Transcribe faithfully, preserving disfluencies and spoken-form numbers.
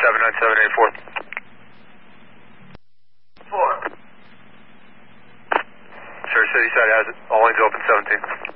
seven nine seven eight four. Four. Sure, City side has it. All lanes open, seventeen.